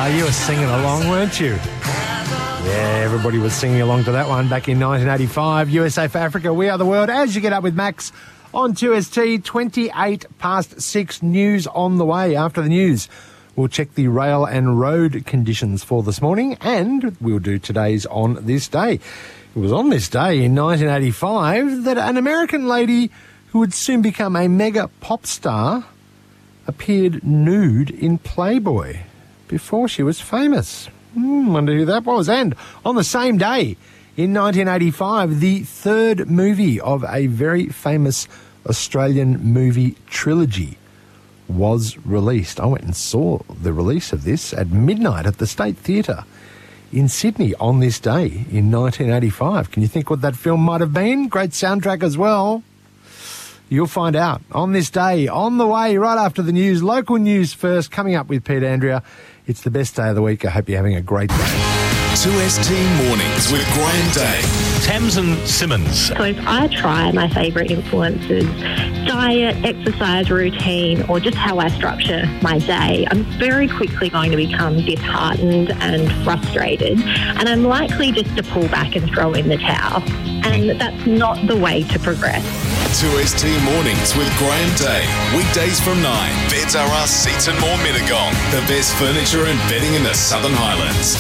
You were singing along, weren't you? Yeah, everybody was singing along to that one back in 1985. USA for Africa, We Are the World. As you get up with Max on 2ST, 28 past 6, news on the way. After the news, we'll check the rail and road conditions for this morning, and we'll do today's On This Day. It was on this day in 1985 that an American lady who would soon become a mega pop star appeared nude in Playboy before she was famous. Wonder who that was. And on the same day, in 1985, the third movie of a very famous Australian movie trilogy was released. I went and saw the release of this at midnight at the State Theatre in Sydney on this day in 1985. Can you think what that film might have been? Great soundtrack as well. You'll find out on this day, on the way, right after the news. Local news first, coming up with Pete Andrea. It's the best day of the week. I hope you're having a great day. 2ST Mornings with Graham Day. Tamsin Simmons. So if I try my favourite influences, diet, exercise routine, or just how I structure my day, I'm very quickly going to become disheartened and frustrated, and I'm likely just to pull back and throw in the towel. And that's not the way to progress. 2ST Mornings with Graham Day. Weekdays from 9. Beds R Us, Seats and More Mittagong. The best furniture and bedding in the Southern Highlands.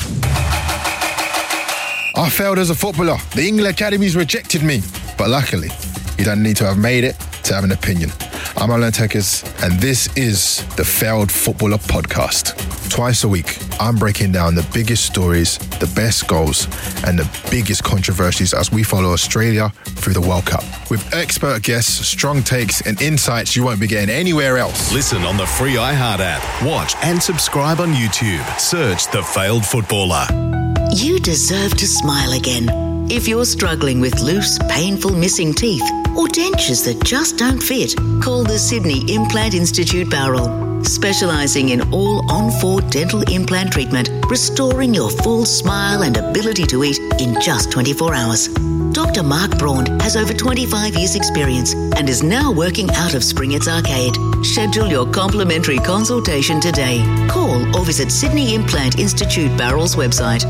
I failed as a footballer. The England Academies rejected me. But luckily, you don't need to have made it to have an opinion. I'm Alan Tekers, and this is the Failed Footballer Podcast. Twice a week, I'm breaking down the biggest stories, the best goals, and the biggest controversies as we follow Australia through the World Cup. With expert guests, strong takes, and insights you won't be getting anywhere else. Listen on the free iHeart app. Watch and subscribe on YouTube. Search The Failed Footballer. You deserve to smile again. If you're struggling with loose, painful missing teeth or dentures that just don't fit, call the Sydney Implant Institute Barrel. Specialising in all on-4 dental implant treatment, restoring your full smile and ability to eat in just 24 hours. Dr. Mark Braun has over 25 years' experience and is now working out of Springett's Arcade. Schedule your complimentary consultation today. Call or visit Sydney Implant Institute Barrel's website.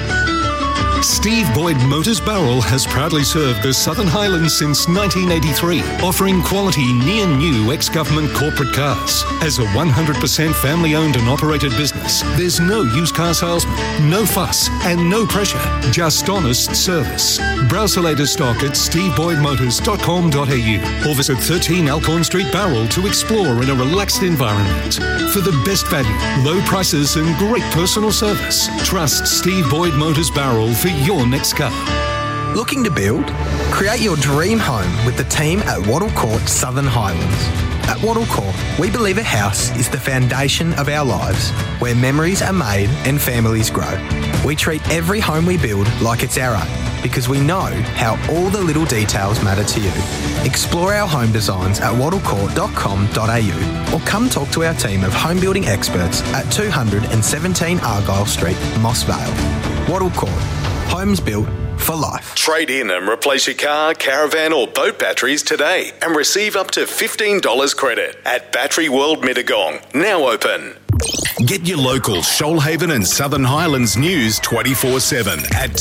Steve Boyd Motors Barrel has proudly served the Southern Highlands since 1983, offering quality near-new ex-government corporate cars. As a 100% family-owned and operated business, there's no used car salesman, no fuss, and no pressure, just honest service. Browse the latest stock at steveboydmotors.com.au or visit 13 Alcorn Street Barrel to explore in a relaxed environment. For the best value, low prices, and great personal service, trust Steve Boyd Motors Barrel for your next car. Looking to build? Create your dream home with the team at Wattle Court Southern Highlands. At Wattle Court, we believe a house is the foundation of our lives, where memories are made and families grow. We treat every home we build like it's our own, because we know how all the little details matter to you. Explore our home designs at wattlecourt.com.au or come talk to our team of home building experts at 217 Argyle Street, Moss Vale. Wattle Court. Homes built for life. Trade in and replace your car, caravan or boat batteries today and receive up to $15 credit at Battery World Mittagong. Now open. Get your local Shoalhaven and Southern Highlands news 24/7 at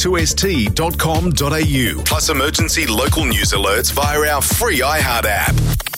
2st.com.au. Plus emergency local news alerts via our free iHeart app.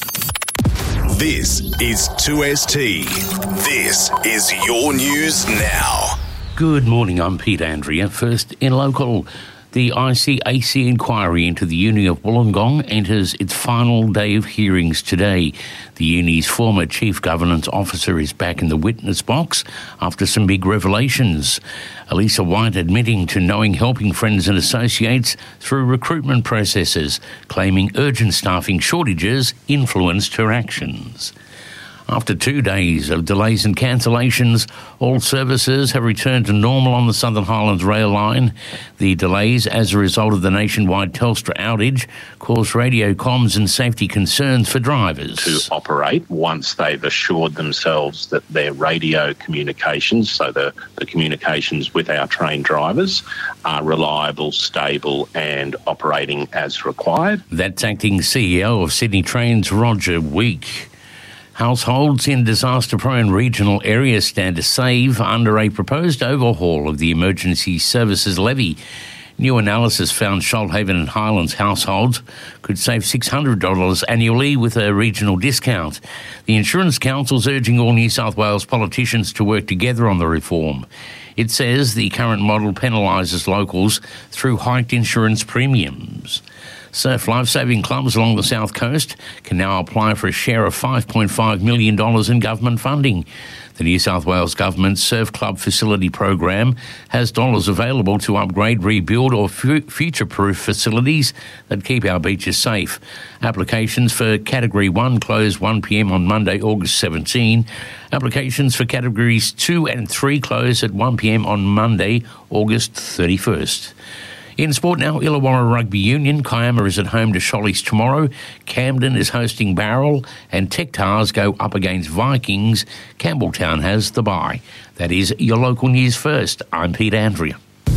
This is 2ST. This is your news now. Good morning, I'm Pete Andrea. First in local, the ICAC inquiry into the Uni of Wollongong enters its final day of hearings today. The Uni's former Chief Governance Officer is back in the witness box after some big revelations. Elisa White admitting to knowing Helping Friends and Associates through recruitment processes, claiming urgent staffing shortages influenced her actions. After 2 days of delays and cancellations, all services have returned to normal on the Southern Highlands rail line. The delays as a result of the nationwide Telstra outage caused radio comms and safety concerns for drivers. To operate once they've assured themselves that their radio communications, so the communications with our trained drivers, are reliable, stable and operating as required. That's acting CEO of Sydney Trains, Roger Week. Households in disaster-prone regional areas stand to save under a proposed overhaul of the Emergency Services Levy. New analysis found Shoalhaven and Highlands households could save $600 annually with a regional discount. The Insurance Council's urging all New South Wales politicians to work together on the reform. It says the current model penalises locals through hiked insurance premiums. Surf lifesaving clubs along the south coast can now apply for a share of $5.5 million in government funding. The New South Wales Government's Surf Club Facility Program has dollars available to upgrade, rebuild or future-proof facilities that keep our beaches safe. Applications for Category 1 close 1 p.m. on Monday, August 17. Applications for Categories 2 and 3 close at 1 p.m. on Monday, August 31st. In sport now, Illawarra Rugby Union. Kiama is at home to Shoalies tomorrow. Camden is hosting Barrel, and Tech Tars go up against Vikings. Campbelltown has the bye. That is your local news first. I'm Pete Andrea.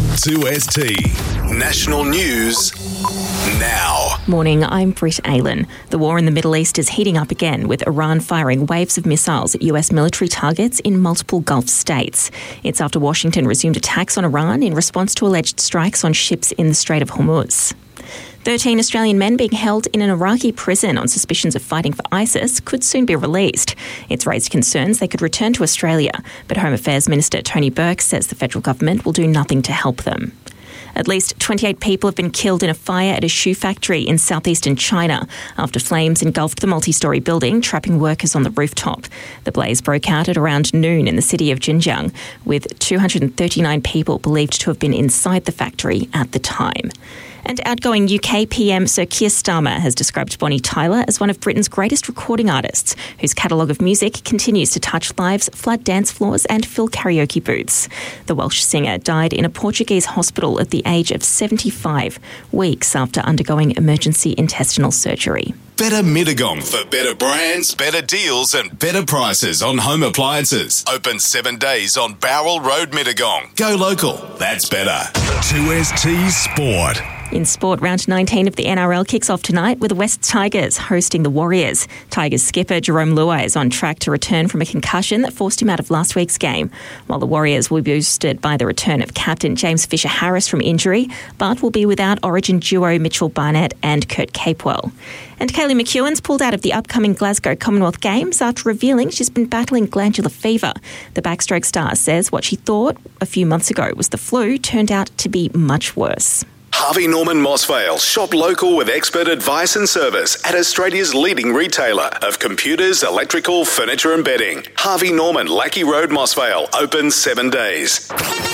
2ST National News now. Morning, I'm Britt Aylan. The war in the Middle East is heating up again, with Iran firing waves of missiles at US military targets in multiple Gulf states. It's after Washington resumed attacks on Iran in response to alleged strikes on ships in the Strait of Hormuz. 13 Australian men being held in an Iraqi prison on suspicions of fighting for ISIS could soon be released. It's raised concerns they could return to Australia, but Home Affairs Minister Tony Burke says the federal government will do nothing to help them. At least 28 people have been killed in a fire at a shoe factory in southeastern China after flames engulfed the multi-storey building, trapping workers on the rooftop. The blaze broke out at around noon in the city of Xinjiang, with 239 people believed to have been inside the factory at the time. And outgoing UK PM Sir Keir Starmer has described Bonnie Tyler as one of Britain's greatest recording artists, whose catalogue of music continues to touch lives, flood dance floors and fill karaoke booths. The Welsh singer died in a Portuguese hospital at the age of 75, weeks after undergoing emergency intestinal surgery. Better Mittagong for better brands, better deals and better prices on home appliances. Open 7 days on Barrel Road, Mittagong. Go local. That's better. 2ST Sport. In sport, round 19 of the NRL kicks off tonight with the West Tigers hosting the Warriors. Tigers skipper Jerome Luai is on track to return from a concussion that forced him out of last week's game, while the Warriors will be boosted by the return of captain James Fisher-Harris from injury, but will be without Origin duo Mitchell Barnett and Kurt Capewell. And Kaylee McEwen's pulled out of the upcoming Glasgow Commonwealth Games after revealing she's been battling glandular fever. The backstroke star says what she thought a few months ago was the flu turned out to be much worse. Harvey Norman Mossvale. Shop local with expert advice and service at Australia's leading retailer of computers, electrical, furniture and bedding. Harvey Norman, Lackey Road, Mossvale. Open 7 days.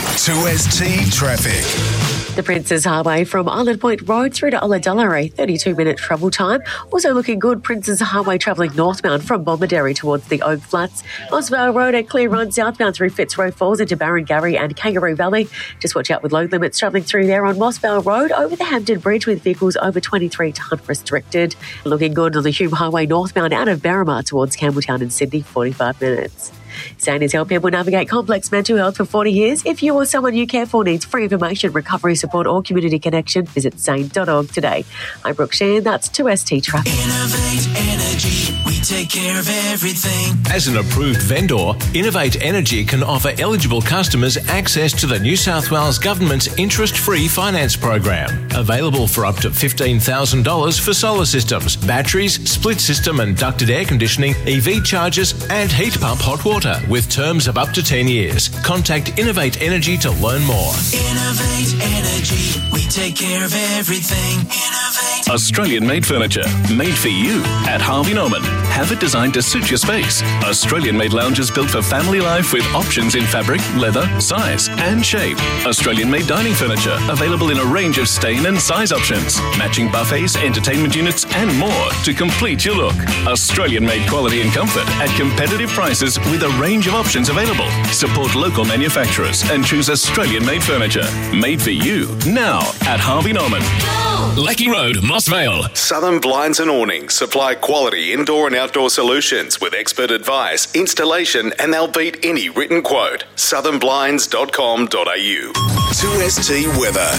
2ST Traffic. The Princes Highway from Island Point Road through to Ulladulla, a 32-minute travel time. Also looking good, Princes Highway travelling northbound from Bomaderry towards the Oak Flats. Mossvale Road, a clear run southbound through Fitzroy Falls into Barrengarry and Kangaroo Valley. Just watch out with load limits travelling through there on Mossvale Road over the Hampton Bridge with vehicles over 23 tonne restricted. Looking good on the Hume Highway northbound out of Berrimah towards Campbelltown and Sydney, 45 minutes. SANE has helped people navigate complex mental health for 40 years. If you or someone you care for needs free information, recovery support or community connection, visit sane.org today. I'm Brooke Sheehan, that's 2ST Traffic. Innovate Energy, we take care of everything. As an approved vendor, Innovate Energy can offer eligible customers access to the New South Wales Government's interest-free finance program. Available for up to $15,000 for solar systems, batteries, split system and ducted air conditioning, EV chargers and heat pump hot water with terms of up to 10 years. Contact Innovate Energy to learn more. Innovate Energy, we take care of everything. Innovate. Australian-made furniture, made for you at Harvey Norman. Have it designed to suit your space. Australian-made lounges built for family life with options in fabric, leather, size and shape. Australian-made dining furniture available in a range of stain and size options. Matching buffets, entertainment units and more to complete your look. Australian-made quality and comfort at competitive prices with a range of options available. Support local manufacturers and choose Australian-made furniture. Made for you now at Harvey Norman. Lackey Road, Mossvale. Southern Blinds and Awnings supply quality indoor and outdoor solutions with expert advice, installation and they'll beat any written quote. southernblinds.com.au. 2ST Weather.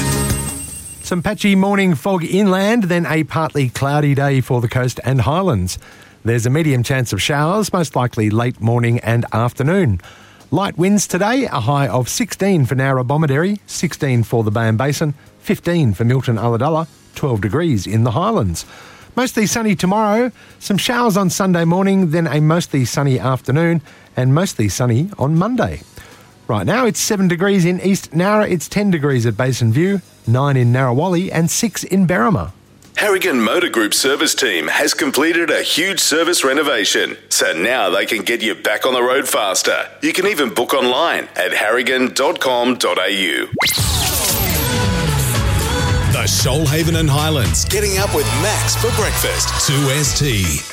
Some patchy morning fog inland, then a partly cloudy day for the coast and highlands. There's a medium chance of showers, most likely late morning and afternoon. Light winds today, a high of 16 for Narra-Bomaderry, 16 for the Bayern Basin, 15 for Milton-Ulladulla, 12 degrees in the Highlands. Mostly sunny tomorrow, some showers on Sunday morning, then a mostly sunny afternoon and mostly sunny on Monday. Right now it's 7 degrees in East Nowra, it's 10 degrees at Basin View, 9 in Narrawalli and 6 in Berrima. Harrigan Motor Group service team has completed a huge service renovation, so now they can get you back on the road faster. You can even book online at harrigan.com.au. The Shoalhaven and Highlands, getting up with Max for breakfast. 2ST.